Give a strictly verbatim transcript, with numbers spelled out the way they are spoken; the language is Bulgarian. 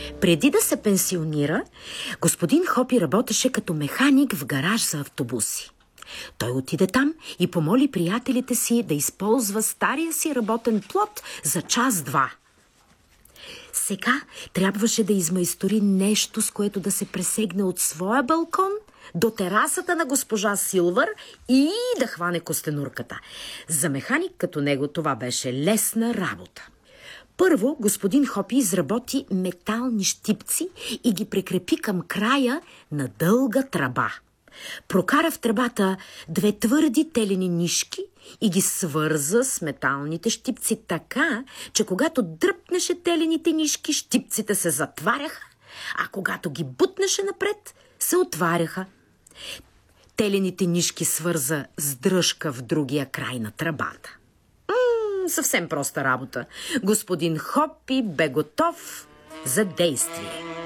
Преди да се пенсионира, господин Хопи работеше като механик в гараж за автобуси. Той отиде там и помоли приятелите си да използва стария си работен плот за час-два. Сега трябваше да измайстори нещо, с което да се пресегне от своя балкон до терасата на госпожа Силвър и да хване костенурката. За механик като него това беше лесна работа. Първо господин Хопи изработи метални щипци и ги прикрепи към края на дълга тръба. Прокара в тръбата две твърди телени нишки и ги свърза с металните щипци така, че когато дръпнеше телените нишки, щипците се затваряха, а когато ги бутнеше напред, се отваряха. Телените нишки свърза с дръжка в другия край на тръбата. М-м, съвсем проста работа. Господин Хопи бе готов за действие.